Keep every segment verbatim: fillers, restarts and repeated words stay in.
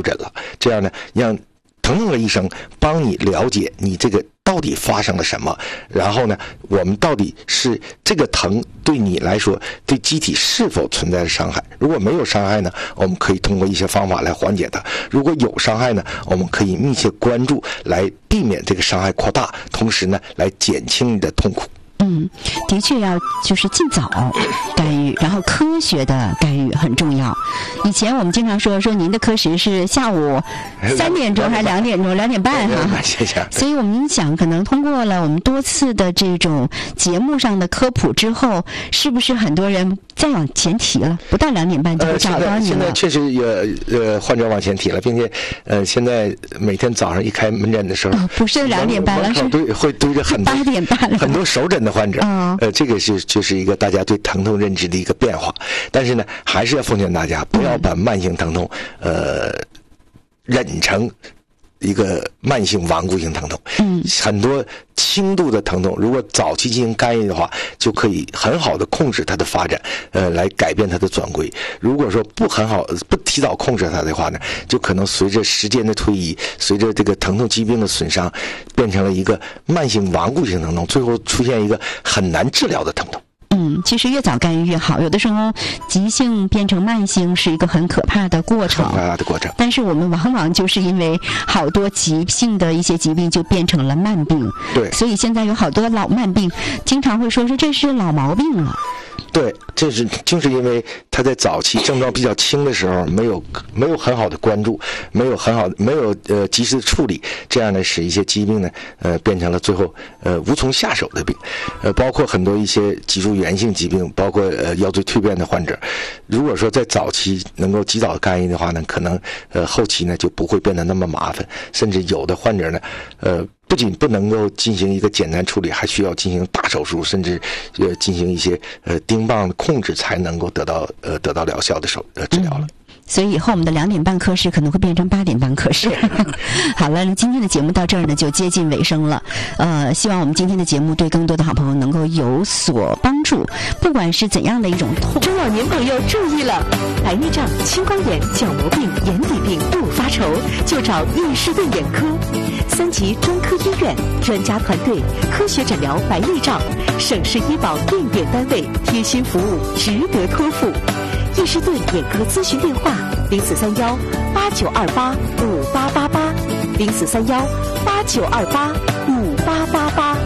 诊了，这样呢，让疼痛科医生帮你了解你这个到底发生了什么，然后呢，我们到底是这个疼对你来说对机体是否存在着伤害？如果没有伤害呢，我们可以通过一些方法来缓解它；如果有伤害呢，我们可以密切关注，来避免这个伤害扩大，同时呢，来减轻你的痛苦。 嗯，的确要就是尽早干预，然后科学的干预很重要。以前我们经常说说您的科时是下午三点钟还是两点钟？两点半哈。 谢谢。 所以我们想，可能通过了我们多次的这种节目上的科普之后，是不是很多人再往前提了？不到两点半就会找到你了。 呃、现在确实有呃患者往前提了，并且呃现在每天早上一开门诊的时候， 哦、不是两点半了，是堆会堆着很多八点半了， 很多手诊的患者。 哦、 呃，这个是就是一个大家对疼痛认知的一个变化。但是呢，还是要奉劝大家不要把慢性疼痛呃忍成一个慢性顽固性疼痛。 嗯，很多轻度的疼痛，如果早期进行干预的话，就可以很好的控制它的发展，呃，来改变它的转归。如果说不很好，不提早控制它的话呢，就可能随着时间的推移，随着这个疼痛疾病的损伤，变成了一个慢性顽固性疼痛，最后出现一个很难治疗的疼痛。 嗯，其实越早干预越好。有的时候急性变成慢性是一个很可怕的过程， 很可怕的过程。 但是我们往往就是因为好多急性的一些疾病就变成了慢病。 对， 所以现在有好多老慢病，经常会说说这是老毛病了。 对，这是就是因为他在早期症状比较轻的时候，没有没有很好的关注，没有很好没有呃及时的处理，这样呢使一些疾病呢呃变成了最后呃无从下手的病，呃包括很多一些脊柱源性疾病，包括呃腰椎蜕变的患者，如果说在早期能够及早干预的话呢，可能呃后期呢就不会变得那么麻烦，甚至有的患者呢呃。不仅不能够进行一个简单处理，还需要进行大手术，甚至呃进行一些呃钉棒的控制，才能够得到呃得到疗效的手呃治疗了。嗯， 所以以后我们的两点半科室可能会变成八点半科室。好了，今天的节目到这儿呢就接近尾声了。呃，希望我们今天的节目对更多的好朋友能够有所帮助，不管是怎样的一种痛。 中老年朋友注意了，白内障、青光眼、角膜病、眼底病不发愁，就找易士顿眼科。三级专科医院，专家团队，科学诊疗白内障，省市医保定点单位，贴心服务，值得托付。易士顿眼科咨询电话：零四三幺八九二八五八八八，零四三幺八九二八五八八八。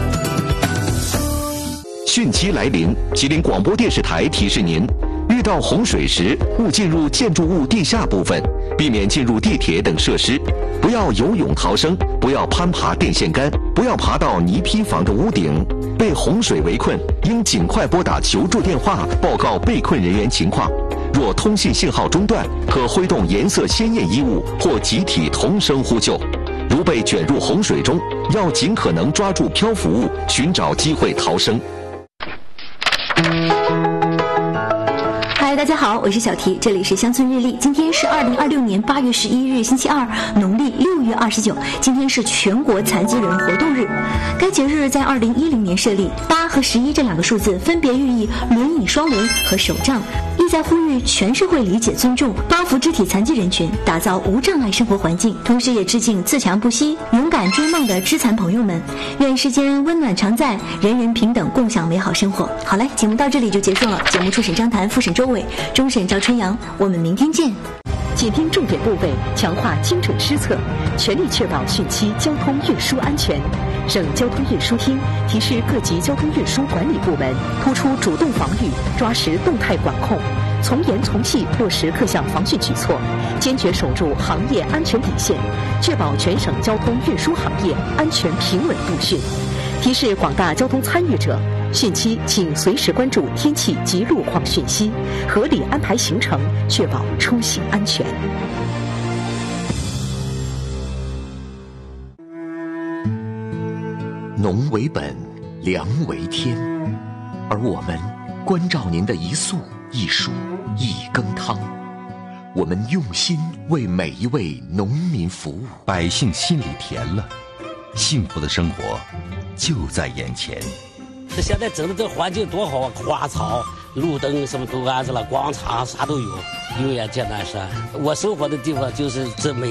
汛期来临，吉林广播电视台提示您：遇到洪水时，勿进入建筑物地下部分，避免进入地铁等设施，不要游泳逃生，不要攀爬电线杆，不要爬到泥坯房的屋顶。被洪水围困，应尽快拨打求助电话，报告被困人员情况。若通信信号中断，可挥动颜色鲜艳衣物或集体同声呼救。如被卷入洪水中，要尽可能抓住漂浮物，寻找机会逃生。 嗨，大家好，我是小提，这里是乡村日历。今天是二零二六年八月十一日，星期二，农历六月二十九。今天是全国残疾人活动日。该节日在二零一零年设立，八和十一这两个数字分别寓意轮椅双轮和手杖，意在呼吁全社会理解尊重、帮扶肢体残疾人群，打造无障碍生活环境。同时也致敬自强不息、勇敢追梦的肢残朋友们。愿世间温暖常在，人人平等，共享美好生活。好嘞，节目到这里就结束了。节目初审张谭，复审周伟，终审赵春阳。我们明天见。 紧盯重点部位，强化精准施策，全力确保汛期交通运输安全。省交通运输厅提示各级交通运输管理部门，突出主动防御，抓实动态管控，从严从细落实各项防汛举措，坚决守住行业安全底线，确保全省交通运输行业安全平稳度汛。提示广大交通参与者，汛期请随时关注天气及路况讯息，合理安排行程，确保出行安全。 农为本，粮为天，而我们关照您的一粟一黍一羹汤，我们用心为每一位农民服务， 百姓心里甜了，幸福的生活就在眼前。 这现在整的这环境多好啊，花草、路灯什么都安置了，广场啥都有，有眼见南山。我生活的地方就是这每